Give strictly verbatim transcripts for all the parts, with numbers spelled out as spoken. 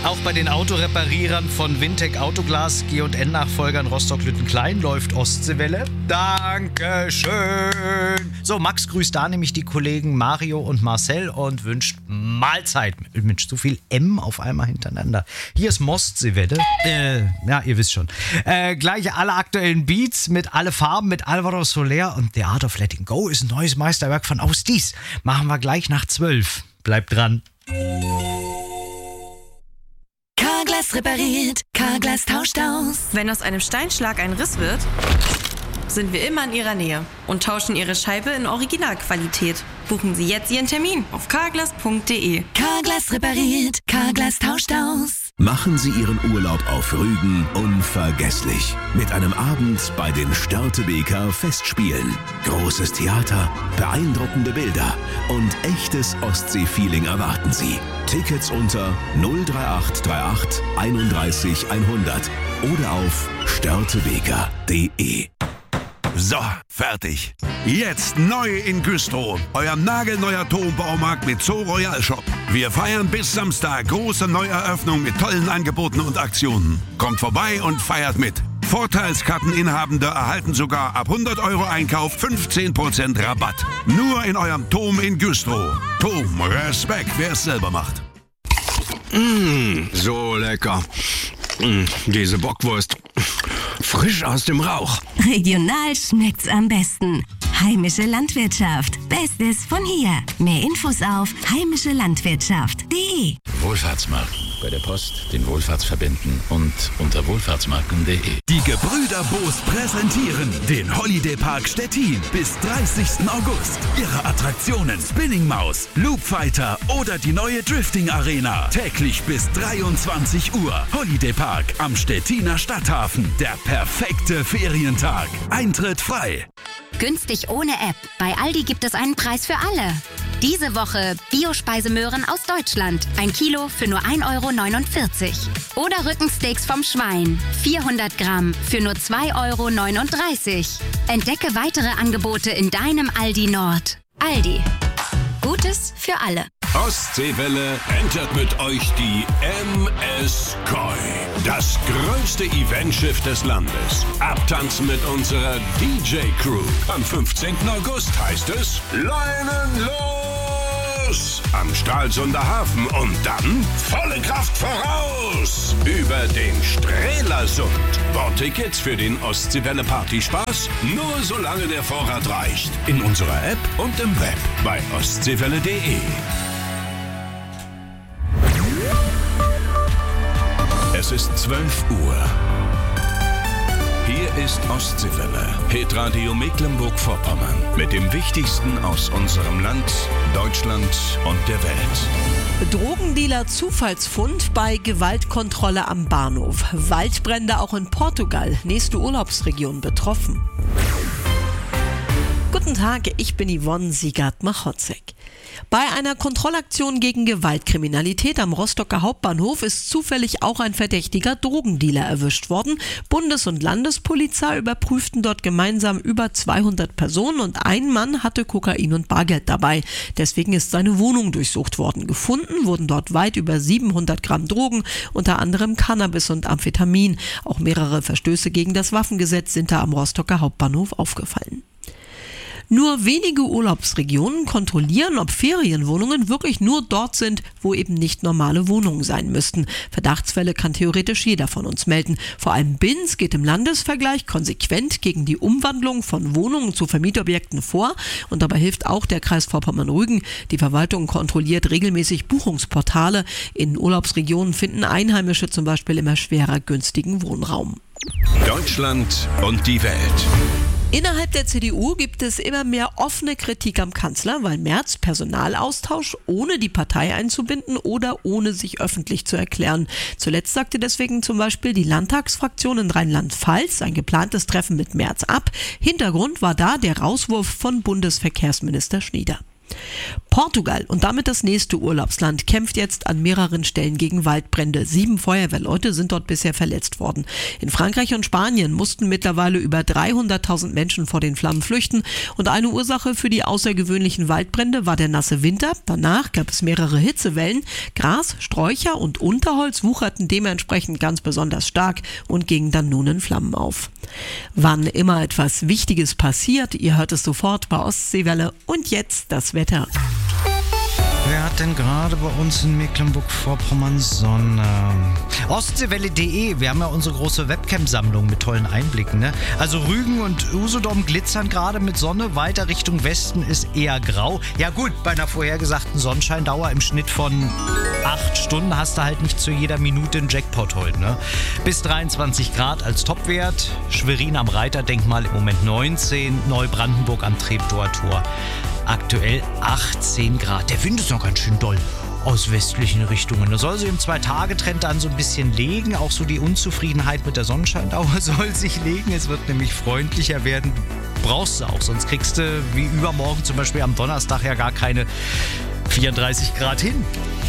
Auch bei den Autoreparierern von Wintec Autoglas G und N-Nachfolgern Rostock-Lüttenklein läuft Ostseewelle. Dankeschön. So, Max grüßt da nämlich die Kollegen Mario und Marcel und wünscht Mahlzeit. Mensch, zu viel M auf einmal hintereinander. Hier ist Mostseewelle. Äh, ja, ihr wisst schon. Äh, gleich alle aktuellen Beats mit alle Farben mit Alvaro Soler und The Art of Letting Go ist ein neues Meisterwerk von Ausdies. Machen wir gleich nach zwölf. Bleibt dran. Carglass repariert, Carglass tauscht aus. Wenn aus einem Steinschlag ein Riss wird, sind wir immer in Ihrer Nähe und tauschen Ihre Scheibe in Originalqualität. Buchen Sie jetzt Ihren Termin auf carglass punkt de. Carglass repariert, Carglass tauscht aus. Machen Sie Ihren Urlaub auf Rügen unvergesslich. Mit einem Abend bei den Störtebeker Festspielen. Großes Theater, beeindruckende Bilder und echtes Ostsee-Feeling erwarten Sie. Tickets unter null drei acht drei acht einunddreißig hundert oder auf störtebeker punkt de. So, fertig. Jetzt neu in Güstrow. Euer nagelneuer Turmbaumarkt mit Zoo Royal Shop. Wir feiern bis Samstag große Neueröffnung mit tollen Angeboten und Aktionen. Kommt vorbei und feiert mit. Vorteilskarteninhabende erhalten sogar ab hundert Euro Einkauf fünfzehn Prozent Rabatt. Nur in eurem Turm in Güstrow. Turm, Respekt, wer es selber macht. Mmh, so lecker. Mmh, diese Bockwurst. Frisch aus dem Rauch. Regional schmeckt's am besten. Heimische Landwirtschaft. Bestes von hier. Mehr Infos auf heimische landwirtschaft punkt de. Wohlfahrtsmarken. Bei der Post, den Wohlfahrtsverbänden und unter wohlfahrtsmarken punkt de. Die Gebrüder Boos präsentieren den Holiday Park Stettin bis dreißigsten August. Ihre Attraktionen Spinning Maus, Loop Fighter oder die neue Drifting Arena. Täglich bis dreiundzwanzig Uhr. Holiday Park am Stettiner Stadthafen. Der perfekte Ferientag. Eintritt frei. Günstig ohne App. Bei Aldi gibt es einen Preis für alle. Diese Woche Biospeisemöhren aus Deutschland. Ein Kilo für nur ein Euro neunundvierzig. Oder Rückensteaks vom Schwein. vierhundert Gramm für nur zwei Euro neununddreißig. Entdecke weitere Angebote in deinem Aldi Nord. Aldi. Gutes für alle. Ostseewelle entert mit euch die M S Koi. Das größte Eventschiff des Landes. Abtanzen mit unserer D J-Crew. Am fünfzehnten August heißt es Leinen los! Am Stralsunder Hafen und dann volle Kraft voraus! Über den Strelasund. Bordtickets für den Ostseewelle Partyspaß nur solange der Vorrat reicht. In unserer App und im Web bei ostseewelle punkt de. Es ist zwölf Uhr. Hier ist Ostseewelle, Hitradio Mecklenburg-Vorpommern. Mit dem Wichtigsten aus unserem Land, Deutschland und der Welt. Drogendealer Zufallsfund bei Gewaltkontrolle am Bahnhof. Waldbrände auch in Portugal, nächste Urlaubsregion betroffen. Guten Tag, ich bin Yvonne Siegert-Machotzek. Bei einer Kontrollaktion gegen Gewaltkriminalität am Rostocker Hauptbahnhof ist zufällig auch ein verdächtiger Drogendealer erwischt worden. Bundes- und Landespolizei überprüften dort gemeinsam über zweihundert Personen und ein Mann hatte Kokain und Bargeld dabei. Deswegen ist seine Wohnung durchsucht worden. Gefunden wurden dort weit über siebenhundert Gramm Drogen, unter anderem Cannabis und Amphetamin. Auch mehrere Verstöße gegen das Waffengesetz sind da am Rostocker Hauptbahnhof aufgefallen. Nur wenige Urlaubsregionen kontrollieren, ob Ferienwohnungen wirklich nur dort sind, wo eben nicht normale Wohnungen sein müssten. Verdachtsfälle kann theoretisch jeder von uns melden. Vor allem Binz geht im Landesvergleich konsequent gegen die Umwandlung von Wohnungen zu Vermietobjekten vor. Und dabei hilft auch der Kreis Vorpommern-Rügen. Die Verwaltung kontrolliert regelmäßig Buchungsportale. In Urlaubsregionen finden Einheimische zum Beispiel immer schwerer günstigen Wohnraum. Deutschland und die Welt. Innerhalb der C D U gibt es immer mehr offene Kritik am Kanzler, weil Merz Personalaustausch ohne die Partei einzubinden oder ohne sich öffentlich zu erklären. Zuletzt sagte deswegen zum Beispiel die Landtagsfraktion in Rheinland-Pfalz ein geplantes Treffen mit Merz ab. Hintergrund war da der Rauswurf von Bundesverkehrsminister Schnieder. Portugal und damit das nächste Urlaubsland kämpft jetzt an mehreren Stellen gegen Waldbrände. Sieben Feuerwehrleute sind dort bisher verletzt worden. In Frankreich und Spanien mussten mittlerweile über dreihunderttausend Menschen vor den Flammen flüchten und eine Ursache für die außergewöhnlichen Waldbrände war der nasse Winter. Danach gab es mehrere Hitzewellen. Gras, Sträucher und Unterholz wucherten dementsprechend ganz besonders stark und gingen dann nun in Flammen auf. Wann immer etwas Wichtiges passiert, ihr hört es sofort bei Ostseewelle und jetzt das Wetter. Wer hat denn gerade bei uns in Mecklenburg-Vorpommern Sonne? Ostseewelle punkt de, wir haben ja unsere große Webcam-Sammlung mit tollen Einblicken. Ne? Also Rügen und Usedom glitzern gerade mit Sonne, weiter Richtung Westen ist eher grau. Ja gut, bei einer vorhergesagten Sonnenscheindauer im Schnitt von acht Stunden hast du halt nicht zu jeder Minute einen Jackpot heute. Ne? Bis dreiundzwanzig Grad als Topwert, Schwerin am Reiterdenkmal im Moment neunzehn, Neubrandenburg am Treptower Tor aktuell achtzehn Grad. Der Wind ist noch ganz schön doll aus westlichen Richtungen. Da soll sich im Zwei-Tage-Trend dann so ein bisschen legen. Auch so die Unzufriedenheit mit der Sonnenscheindauer soll sich legen. Es wird nämlich freundlicher werden. Brauchst du auch, sonst kriegst du wie übermorgen zum Beispiel am Donnerstag ja gar keine vierunddreißig Grad hin.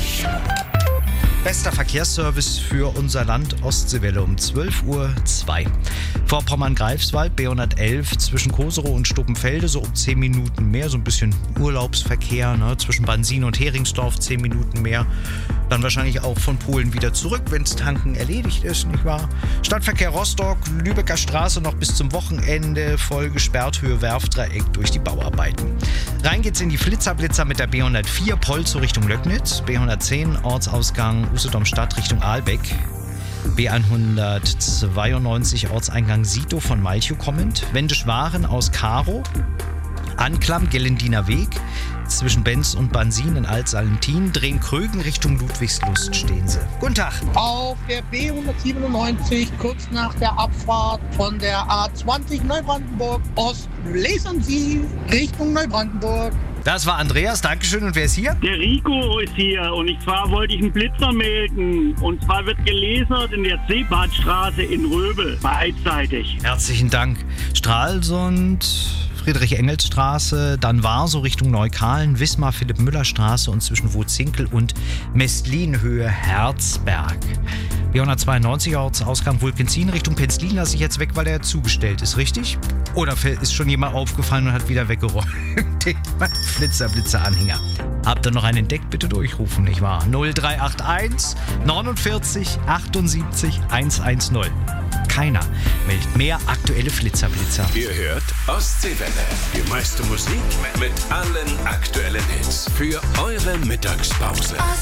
Bester Verkehrsservice für unser Land, Ostseewelle um zwölf Uhr zwei. Vorpommern-Greifswald, B hundertelf, zwischen Koserow und Stuppenfelde, so um zehn Minuten mehr, so ein bisschen Urlaubsverkehr, ne? Zwischen Bansin und Heringsdorf zehn Minuten mehr. Dann wahrscheinlich auch von Polen wieder zurück, wenn das Tanken erledigt ist, nicht wahr? Stadtverkehr Rostock, Lübecker Straße noch bis zum Wochenende, voll gesperrt, Höhe Werfdreieck durch die Bauarbeiten. Rein geht's in die Flitzerblitzer mit der B hundertvier, Polzow Richtung Löcknitz, B hundertzehn, Ortsausgang Usedom Stadt Richtung Ahlbeck, B hundertzweiundneunzig, Ortseingang Sito von Malchow kommend, Wendisch-Waren aus Karow, Anklam, Gellendiner Weg, zwischen Benz und Bansin in Alt-Salentin, drehen Krögen Richtung Ludwigslust stehen sie. Guten Tag. Auf der B hundertsiebenundneunzig, kurz nach der Abfahrt von der A zwanzig Neubrandenburg Ost, lesen Sie Richtung Neubrandenburg. Das war Andreas, Dankeschön. Und wer ist hier? Der Rico ist hier und zwar wollte ich einen Blitzer melden. Und zwar wird gelasert in der Seebadstraße in Röbel, beidseitig. Herzlichen Dank. Stralsund, Friedrich-Engels-Straße, dann war so Richtung Neukalen, Wismar-Philipp-Müller-Straße und zwischen Wutzinkel und Mestlin-Höhe Herzberg. B hundertzweiundneunzig, Ortsausgang Wulkenzin Richtung Penzlin lasse ich jetzt weg, weil er zugestellt ist, richtig? Oder ist schon jemand aufgefallen und hat wieder weggeräumt? Den Flitzer, Blitzer-Anhänger. Habt ihr noch einen entdeckt? Bitte durchrufen, nicht wahr? null drei acht eins neunundvierzig achtundsiebzig hundertzehn. Keiner meldet mehr aktuelle Flitzerblitzer. Ihr hört Ostseewelle. Die meiste Musik mit allen aktuellen Hits für eure Mittagspause.